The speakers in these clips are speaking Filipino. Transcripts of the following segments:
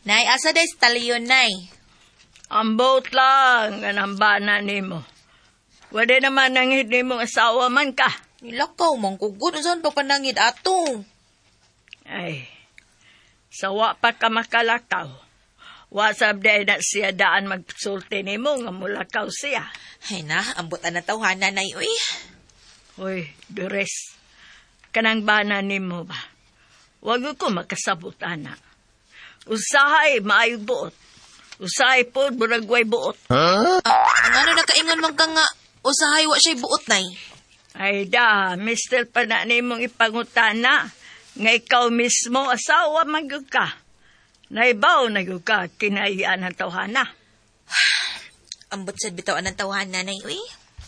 Nay, asa day stalyon, nay? Ambot lang, ganambana nimo. Wala naman nangid nimo asawa man ka. Nilakaw, manggugod. Saan pa panangid ato? Ay, sawa pa ka makalakaw. Wasab day na siya daan magsulti nimo nga mulakaw siya. Ay na, ambot na tawhana, nay, uy. Hoy, Dores, kanang bana nimo ba? Wag ko makasabot, ana. Usahay, maayog buot. Usahay po, buragway buot. Ang ano nakaingon man ka nga, usahay wa siya'y buot, nay. Ay da, mister pa na nimong ipangutana, nga ikaw mismo asawa magyug ka. Naibaw na gyud ka, kinaiyan ang tawhana. Ambot sad bitaw ang tawhana, nay, uy.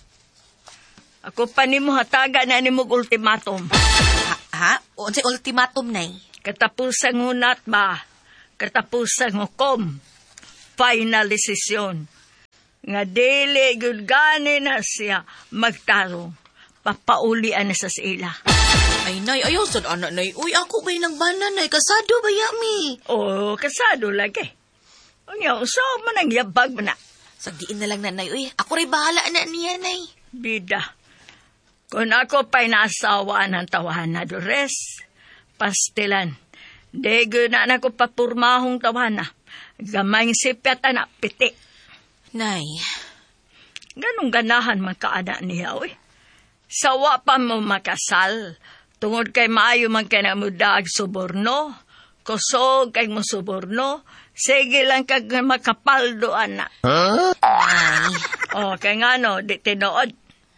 Ako pa nimo hataga na nimog ultimatum. Ha? Unsay ultimatum, nay? Katapusang hunat ba? Katapusang hukom. Final desisyon. Nga dili gyud gani na siya magtarong. Papaulian na sa sila. Ay, nay, ayaw sad anak, nay. Uy, ako ba'y nang bana, nay? Kasado ba yami? Oo, kasado lagi. Unya, so man ang yabag mo na. Sagdiin na lang na, nay. Uy, ako rin bahala na niya, nay. Bida. Kung ako pa'y naasawaan ng tawahan na Dores, pastilan. Dego na ako papurmahong tawana. Gamay sipyat anak piti. Nay. Ganong ganahan magkaana niya, uy. Sawa pa mo makasal. Tungod kay maayo man ka na mudaag suborno. Kusog kay mo suborno. Sige lang kag makapaldo, anak. Nay. O, kay nga no, di tinood.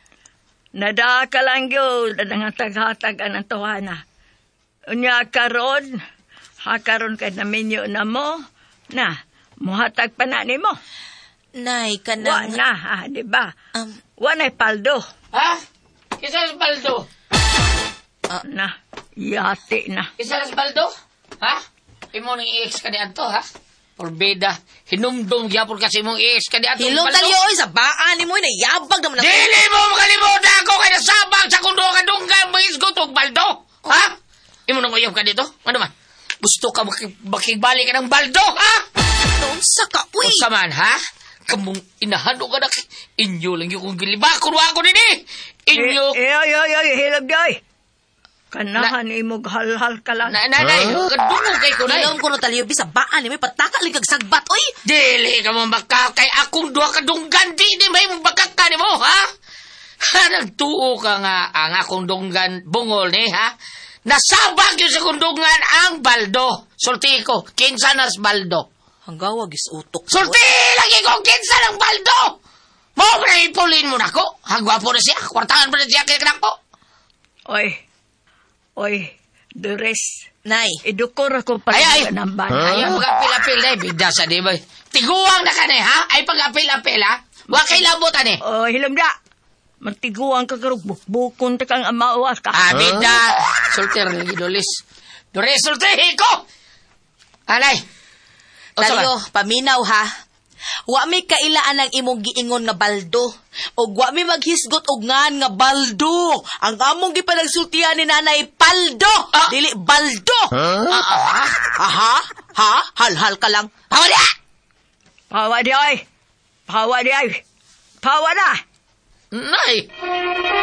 Nada ka lang yun, nangatag-hatag ang tawana. Unya karon, hakaron ka na minyo na mo, na, muhatag pa na ni mo. Nay, Wa kanang... na, di ba? Wa na'y paldo. Ha? Kisas baldo? Na, yati na. Kisas baldo? Ha? Imo nang i-ex ka di ato, ha? Porbeda, hinumdong gyapon kasi mong i-ex ka di ato. Hilong talyo, oy, sa baan ni mo, nayabag naman ako. Dili mo makalimutan ako kay nasabang sa kundo ka dunggan mangisgot og baldo. Ha? Imo nang uyab ka dito? Ano man? Gusto ka makigbalik ka ng baldo, ha? Unsa ka, uy? Unsa man, ha? Kamong inahano ka na inyo lang yung kong gilibakon wa ako nini. Inyo. Hilab day. Kanahan imog hal-hal ka lang. Nanay, kadungog kay ko na. Hilong ko no talyo, sa baan ni mo, pataka ligag sagbat, oy. Dili ka mo baka kay akong duha ka dunggan di may bakak ka ni mo, ha? Nagtuo ka nga ang akong dunggan bungol ni, ha? Nasabag yun sa kundungan ang baldo. Sulti ko, kinsa nas baldo. Hanggawag is utok. Sulti lagi ko, kinsa ng baldo. Mo na ipulin mo na ko. Hagwapo na siya, kwartangan pa na siya kaya ko. Oy, Dores. Nay. Idukor ako pa ng bana. Ay, pag-apil-apil na, bigda sa di ba? Tiguang na ka na, ha? Ay, pag-apil-apil, ha? Wa kay labutan, eh. Oh, hilamda. Magtiguan ka karug bukon ta kang amawas ka. Bigda. Sultir, lagi Doris. Doris, sultir ko! Anay. Talyo, paminaw ha. Wa mi kailaan ang imong giingon nga baldo. O wa mi maghisgot og ngan nga baldo. Ang among gipanagsultihan ni nanay paldo. Dili baldo. Aha? Ha? Hal-hal ka lang. Pawala! Pawa di ay. Pawa na. Nay!